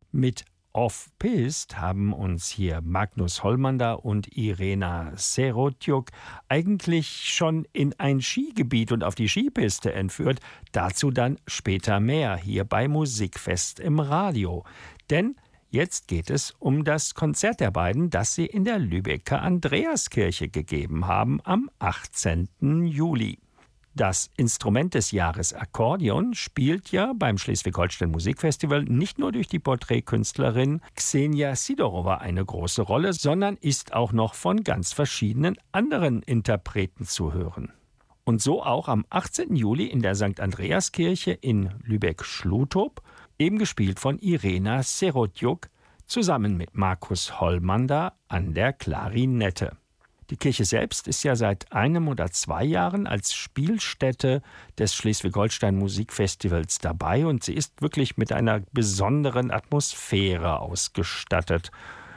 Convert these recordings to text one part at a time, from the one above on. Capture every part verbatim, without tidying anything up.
Mit Off-Piste haben uns hier Magnus Hollmander und Irena Serotjuk eigentlich schon in ein Skigebiet und auf die Skipiste entführt. Dazu dann später mehr hier bei Musikfest im Radio. Denn jetzt geht es um das Konzert der beiden, das sie in der Lübecker Andreaskirche gegeben haben am achtzehnten Juli. Das Instrument des Jahres Akkordeon spielt ja beim Schleswig-Holstein Musikfestival nicht nur durch die Porträtkünstlerin Ksenia Sidorova eine große Rolle, sondern ist auch noch von ganz verschiedenen anderen Interpreten zu hören. Und so auch am achtzehnten Juli in der Sankt Andreaskirche in Lübeck-Schluthof, eben gespielt von Irena Serotjuk, zusammen mit Markus Hollmander an der Klarinette. Die Kirche selbst ist ja seit einem oder zwei Jahren als Spielstätte des Schleswig-Holstein Musikfestivals dabei und sie ist wirklich mit einer besonderen Atmosphäre ausgestattet.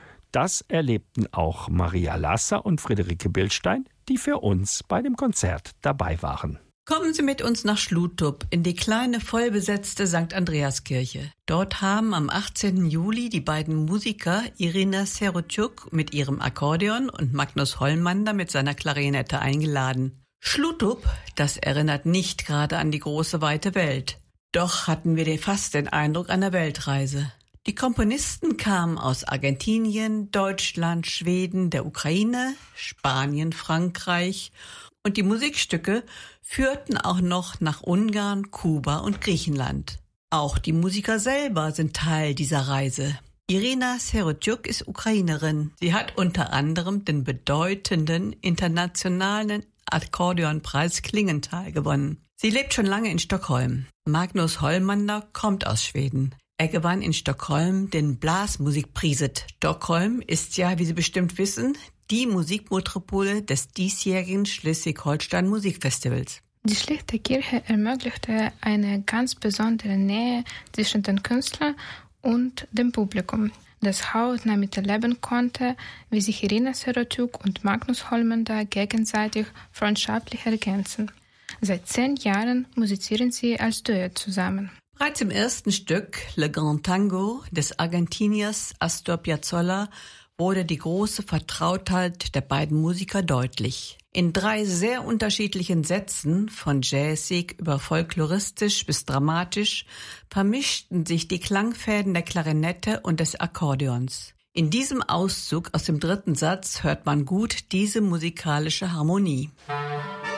Das erlebten auch Maria Lasser und Friederike Bildstein, die für uns bei dem Konzert dabei waren. Kommen Sie mit uns nach Schluthof in die kleine, vollbesetzte Sankt Andreaskirche. Dort haben am achtzehnten Juli die beiden Musiker Irena Serotjuk mit ihrem Akkordeon und Magnus Hollmander mit seiner Klarinette eingeladen. Schluthof, das erinnert nicht gerade an die große, weite Welt. Doch hatten wir fast den Eindruck einer Weltreise. Die Komponisten kamen aus Argentinien, Deutschland, Schweden, der Ukraine, Spanien, Frankreich und die Musikstücke führten auch noch nach Ungarn, Kuba und Griechenland. Auch die Musiker selber sind Teil dieser Reise. Irena Serotjuk ist Ukrainerin. Sie hat unter anderem den bedeutenden internationalen Akkordeonpreis Klingenthal gewonnen. Sie lebt schon lange in Stockholm. Magnus Hollmander kommt aus Schweden. Er gewann in Stockholm den Blasmusikpriset. Stockholm ist ja, wie Sie bestimmt wissen, die Musikmetropole des diesjährigen Schleswig-Holstein Musikfestivals. Die schlichte Kirche ermöglichte eine ganz besondere Nähe zwischen den Künstlern und dem Publikum, das hautnah miterleben konnte, wie sich Irena Serotjuk und Magnus Hollmander gegenseitig freundschaftlich ergänzen. Seit zehn Jahren musizieren sie als Duett zusammen. Bereits im ersten Stück Le Grand Tango des Argentiniers Astor Piazzolla wurde die große Vertrautheit der beiden Musiker deutlich. In drei sehr unterschiedlichen Sätzen, von jazzig über folkloristisch bis dramatisch, vermischten sich die Klangfäden der Klarinette und des Akkordeons. In diesem Auszug aus dem dritten Satz hört man gut diese musikalische Harmonie.